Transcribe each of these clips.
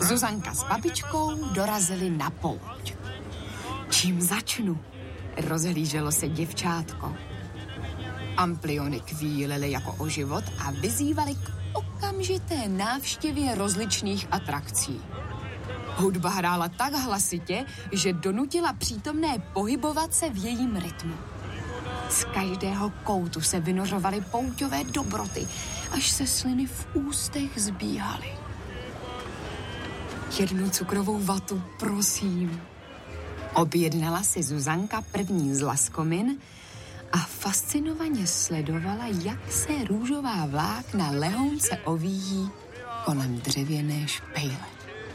Zuzanka s babičkou dorazili na pouť. Čím začnu? Rozhlíželo se děvčátko. Ampliony kvílely jako o život a vyzývaly k okamžité návštěvě rozličných atrakcí. Hudba hrála tak hlasitě, že donutila přítomné pohybovat se v jejím rytmu. Z každého koutu se vynořovaly pouťové dobroty, až se sliny v ústech zbíhaly. Jednu cukrovou vatu, prosím. Objednala si Zuzanka první z laskomin a fascinovaně sledovala, jak se růžová vlákna lehounce ovíjí kolem dřevěné špejle.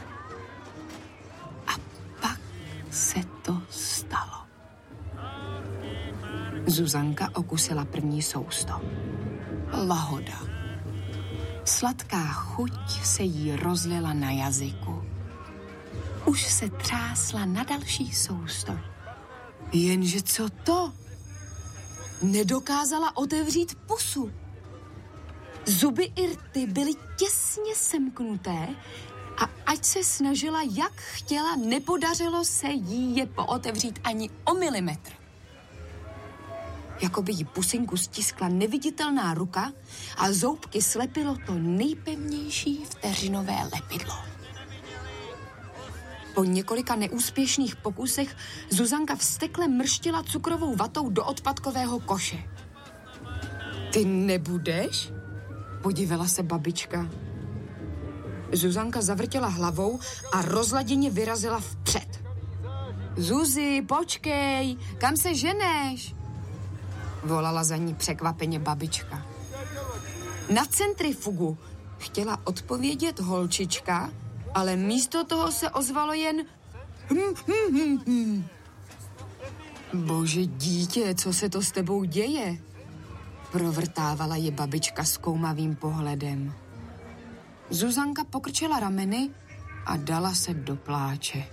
A pak se to stalo. Zuzanka okusila první sousto. Lahoda. Sladká chuť se jí rozlila na jazyku. Už se třásla na další sousto. Jenže co to? Nedokázala otevřít pusu. Zuby i rty byly těsně semknuté a ať se snažila, jak chtěla, nepodařilo se jí je pootevřít ani o milimetr. Jakoby jí pusinku stiskla neviditelná ruka a zoubky slepilo to nejpevnější vteřinové lepidlo. Po několika neúspěšných pokusech Zuzanka vztekle mrštila cukrovou vatou do odpadkového koše. Ty nebudeš? Podívala se babička. Zuzanka zavrtěla hlavou a rozladěně vyrazila vpřed. Zuzi, počkej, kam se ženeš? Volala za ní překvapeně babička. Na centrifugu, chtěla odpovědět holčička, ale místo toho se ozvalo jen Bože dítě, co se to s tebou děje? Provrtávala je babička zkoumavým pohledem. Zuzanka pokrčila rameny a dala se do pláče.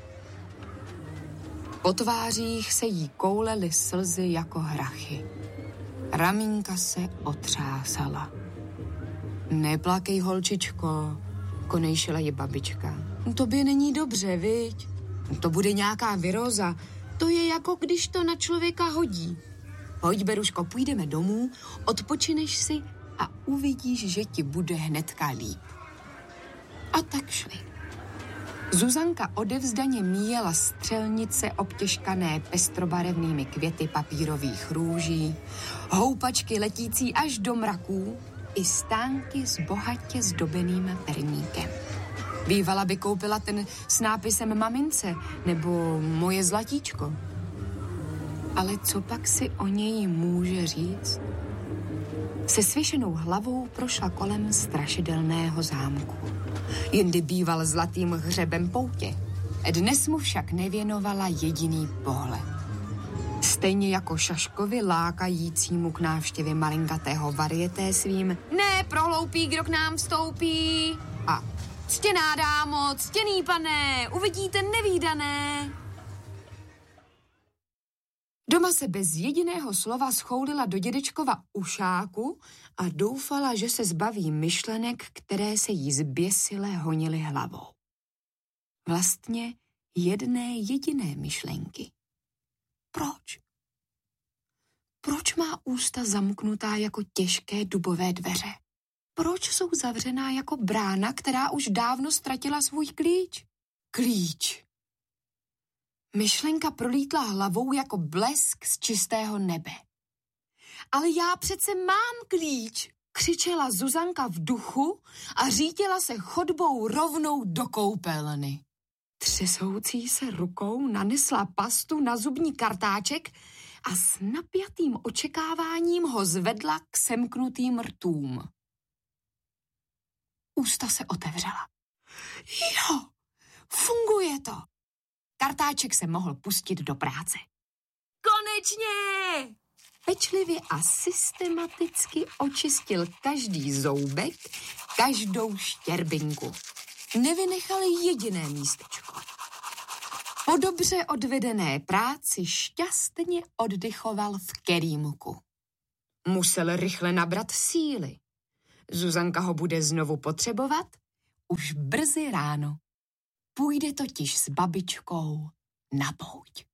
Po tvářích se jí koulely slzy jako hrachy. Ramínka se otřásala. Neplakej, holčičko, konejšila je babička. Tobě není dobře, viď? To bude nějaká viróza. To je jako když to na člověka hodí. Pojď, Beruško, půjdeme domů, odpočineš si a uvidíš, že ti bude hnedka líp. A tak šli. Zuzanka odevzdaně míjela střelnice obtěžkané pestrobarevnými květy papírových růží, houpačky letící až do mraků i stánky s bohatě zdobeným perníkem. Bývala by koupila ten s nápisem mamince nebo moje zlatíčko. Ale co pak si o něj může říct? Se svěšenou hlavou prošla kolem strašidelného zámku. Jindy býval zlatým hřebem poutě. Dnes mu však nevěnovala jediný pohled. Stejně jako Šaškovi lákajícímu k návštěvě malinkatého varieté svým ne, prohloupí, kdo k nám vstoupí a ctěná dámo, ctěný pane, uvidíte nevídané. Doma se bez jediného slova schoulila do dědečkova ušáku a doufala, že se zbaví myšlenek, které se jí zběsile honily hlavou. Vlastně jedné jediné myšlenky. Proč? Proč má ústa zamknutá jako těžké dubové dveře? Proč jsou zavřená jako brána, která už dávno ztratila svůj klíč? Klíč. Myšlenka prolítla hlavou jako blesk z čistého nebe. Ale já přece mám klíč, křičela Zuzanka v duchu a řítila se chodbou rovnou do koupelny. Třesoucí se rukou nanesla pastu na zubní kartáček a s napjatým očekáváním ho zvedla k semknutým rtům. Ústa se otevřela. Jo, funguje to. Kartáček se mohl pustit do práce. Konečně! Pečlivě a systematicky očistil každý zoubek, každou štěrbinku. Nevynechal jediné místečko. Po dobře odvedené práci šťastně oddychoval v kerýmku. Musel rychle nabrat síly. Zuzanka ho bude znovu potřebovat už brzy ráno. Půjde totiž s babičkou na pouť.